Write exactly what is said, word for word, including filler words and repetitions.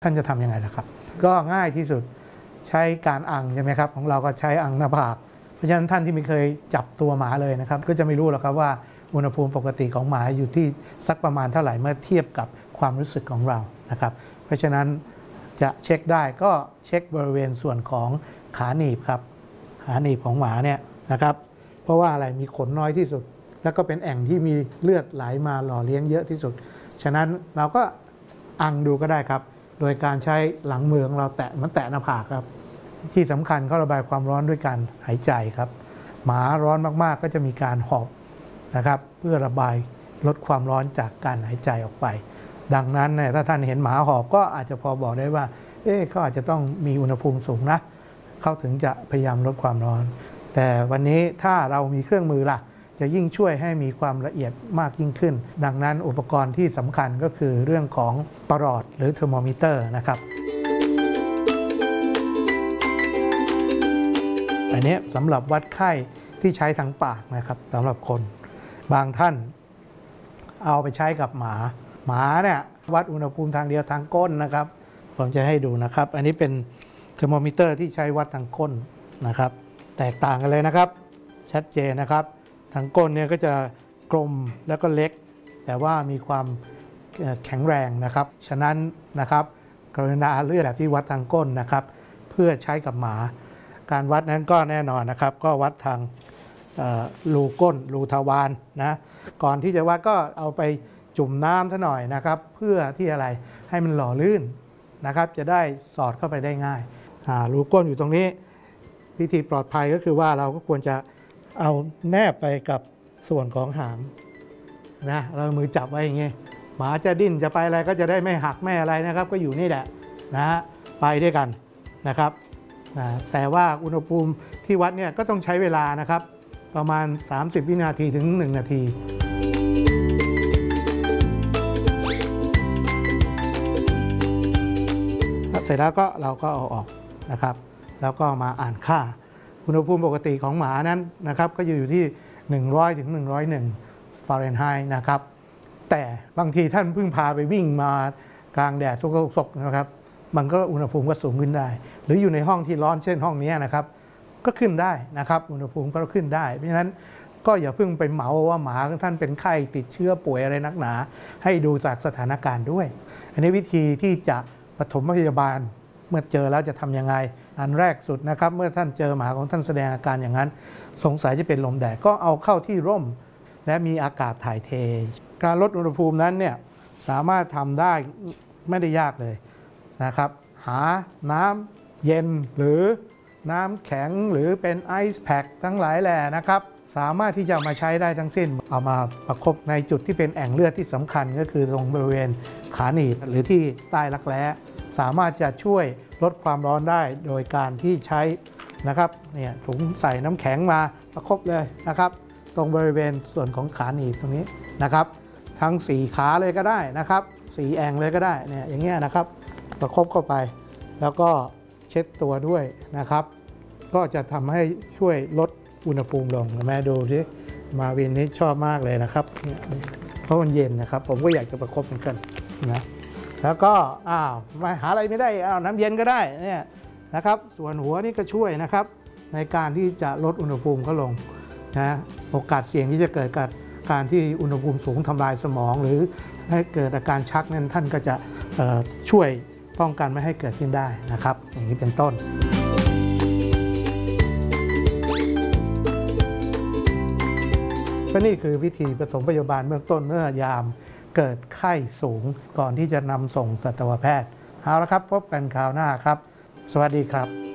ท่านจะทำยังไงล่ะครับก็ง่ายที่สุดใช้การอังใช่ไหมครับของเราก็ใช้อังหน้าผากเพราะฉะนั้นท่านที่ไม่เคยจับตัวหมาเลยนะครับก็จะไม่รู้หรอกครับว่าอุณหภูมิปกติของหมาอยู่ที่สักประมาณเท่าไหร่เมื่อเทียบกับความรู้สึกของเรานะครับเพราะฉะนั้นจะเช็คได้ก็เช็คบริเวณส่วนของขาหนีบครับขาหนีบของหมาเนี่ยนะครับเพราะว่าอะไรมีขนน้อยที่สุดแล้วก็เป็นแอ่งที่มีเลือดไหลมาหล่อเลี้ยงเยอะที่สุดฉะนั้นเราก็อังดูก็ได้ครับโดยการใช้หลังมือของเราแตะมันแตะหน้าผากครับที่สำคัญเขาระบายความร้อนด้วยการหายใจครับหมาร้อนมากๆก็จะมีการหอบนะครับเพื่อระบายลดความร้อนจากการหายใจออกไปดังนั้นเนี่ยถ้าท่านเห็นหมาหอบก็อาจจะพอบอกได้ว่าเอ๊ะเขาอาจจะต้องมีอุณหภูมิสูงนะเขาถึงจะพยายามลดความร้อนแต่วันนี้ถ้าเรามีเครื่องมือล่ะจะยิ่งช่วยให้มีความละเอียดมากยิ่งขึ้นดังนั้นอุปกรณ์ที่สำคัญก็คือเรื่องของประหลอดหรือเทอร์โมมิเตอร์นะครับอันนี้สำหรับวัดไข้ที่ใช้ทางปากนะครับสำหรับคนบางท่านเอาไปใช้กับหมาหมาเนี่ยวัดอุณหภูมิทางเดียวทางก้นนะครับผมจะให้ดูนะครับอันนี้เป็นเทอร์โมมิเตอร์ที่ใช้วัดทางก้นนะครับแตกต่างกันเลยนะครับชัดเจนนะครับทางก้นเนี่ยก็จะกลมแล้วก็เล็กแต่ว่ามีความแข็งแรงนะครับฉะนั้นนะครับกรุณาเลือกแบบที่วัดทางก้นนะครับเพื่อใช้กับหมาการวัดนั้นก็แน่นอนนะครับก็วัดทางรูก้นรูทวารนะก่อนที่จะวัดก็เอาไปจุ่มน้ำซะหน่อยนะครับเพื่อที่อะไรให้มันหล่อลื่นนะครับจะได้สอดเข้าไปได้ง่ายรูก้นอยู่ตรงนี้วิธีปลอดภัยก็คือว่าเราก็ควรจะเอาแนบไปกับส่วนของหางนะเรามือจับไว้อย่างงี้หมาจะดิ้นจะไปอะไรก็จะได้ไม่หักไม่อะไรนะครับก็อยู่นี่แหละนะฮะไปด้วยกันนะครับนะแต่ว่าอุณหภูมิที่วัดเนี่ยก็ต้องใช้เวลานะครับประมาณสามสิบวินาทีถึงหนึ่งนาทีเสร็จแล้วก็เราก็เอาออกนะครับแล้วก็มาอ่านค่าอุณหภูมิปกติของหมานั้นนะครับก็อยู่ที่หนึ่งร้อยถึงหนึ่งร้อยเอ็ดฟาเรนไฮต์นะครับแต่บางทีท่านเพิ่งพาไปวิ่งมากลางแดดสกๆนะครับมันก็อุณหภูมิก็สูงขึ้นได้หรืออยู่ในห้องที่ร้อนเช่นห้องนี้นะครับก็ขึ้นได้นะครับอุณหภูมิก็ขึ้นได้เพราะฉะนั้นก็อย่าเพิ่งไปเหมาว่าหมาของท่านเป็นไข้ติดเชื้อป่วยอะไรนักหนาให้ดูจากสถานการณ์ด้วยอันนี้วิธีที่จะปฐมพยาบาลเมื่อเจอแล้วจะทำยังไงอันแรกสุดนะครับเมื่อท่านเจอหมาของท่านแสดงอาการอย่างนั้นสงสัยจะเป็นลมแดดก็เอาเข้าที่ร่มและมีอากาศถ่ายเทการลดอุณหภูมินั้นเนี่ยสามารถทำได้ไม่ได้ยากเลยนะครับหาน้ำเย็นหรือน้ำแข็งหรือเป็นไอซ์แพ็คทั้งหลายแหล่นะครับสามารถที่จะมาใช้ได้ทั้งสิ้นเอามาประคบในจุดที่เป็นแอ่งเลือดที่สำคัญก็คือตรงบริเวณขาหนีบหรือที่ใต้รักแร้สามารถจะช่วยลดความร้อนได้โดยการที่ใช้นะครับเนี่ยถุงใส่น้ำแข็งมาประคบเลยนะครับตรงบริเวณส่วนของขาหนีบตรงนี้นะครับทั้งสี่ขาเลยก็ได้นะครับสี่แอ่งเลยก็ได้เนี่ยอย่างเงี้ยนะครับประคบเข้าไปแล้วก็เช็ดตัวด้วยนะครับก็จะทำให้ช่วยลดอุณหภูมิลงแม่ดูสิมาวินนี้ชอบมากเลยนะครับเพราะมันเย็นนะครับผมก็อยากจะประคบเหมือนกันนะแล้วก็อ้าวมาหาอะไรไม่ได้อ้าวน้ำเย็นก็ได้เนี่ยนะครับส่วนหัวนี่ก็ช่วยนะครับในการที่จะลดอุณหภูมิเขาลงนะโอกาสเสี่ยงที่จะเกิดกับการที่อุณหภูมิสูงทำลายสมองหรือให้เกิดอาการชักนั้นท่านก็จะช่วยป้องกันไม่ให้เกิดขึ้นได้นะครับอย่างนี้เป็นต้นก็นี่คือวิธีปฐมพยาบาลเบื้องต้นเมื่อยามเกิดไข้สูงก่อนที่จะนำส่งสัตวแพทย์เอาละครับพบกันคราวหน้าครับสวัสดีครับ